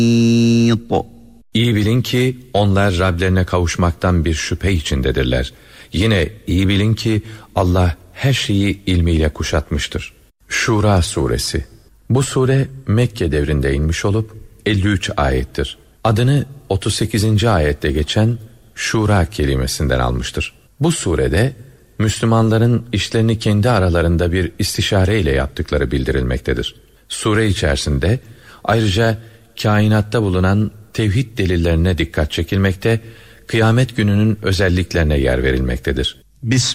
İyi bilin ki onlar Rablerine kavuşmaktan bir şüphe içindedirler. Yine iyi bilin ki Allah her şeyi ilmiyle kuşatmıştır. Şura suresi. Bu sure Mekke devrinde inmiş olup 53 ayettir. Adını 38. ayette geçen Şura kelimesinden almıştır. Bu surede Müslümanların işlerini kendi aralarında bir istişare ile yaptıkları bildirilmektedir. Sure içerisinde ayrıca kainatta bulunan tevhid delillerine dikkat çekilmekte, kıyamet gününün özelliklerine yer verilmektedir.